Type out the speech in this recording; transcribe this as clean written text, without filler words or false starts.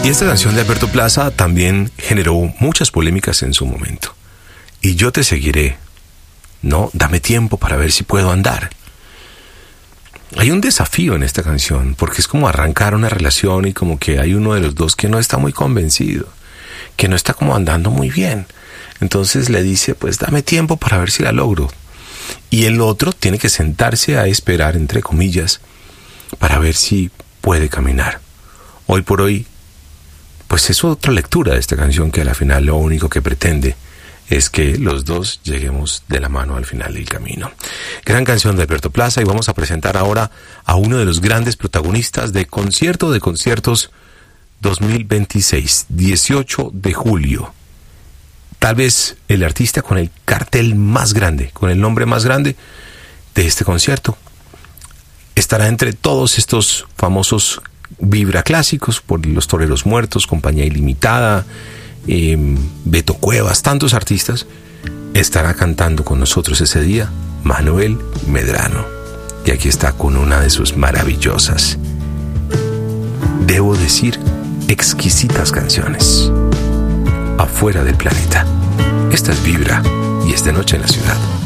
Y esta canción de Alberto Plaza también generó muchas polémicas en su momento. Y yo te seguiré, ¿no? Dame tiempo para ver si puedo andar. Hay un desafío en esta canción, porque es como arrancar una relación y como que hay uno de los dos que no está muy convencido, que no está como andando muy bien. Entonces le dice, pues dame tiempo para ver si la logro. Y el otro tiene que sentarse a esperar, entre comillas, para ver si puede caminar. Hoy por hoy, pues es otra lectura de esta canción que a la final lo único que pretende es que los dos lleguemos de la mano al final del camino. Gran canción de Alberto Plaza, y vamos a presentar ahora a uno de los grandes protagonistas de Concierto de Conciertos 2026, 18 de julio. Tal vez el artista con el cartel más grande, con el nombre más grande de este concierto. Estará entre todos estos famosos vibra clásicos, por Los Toreros Muertos, Compañía Ilimitada, Beto Cuevas, tantos artistas. Estará cantando con nosotros ese día Manuel Medrano, y aquí está con una de sus maravillosas, debo decir, exquisitas canciones, Afuera del Planeta. Esta es Vibra y es de Noche en la Ciudad.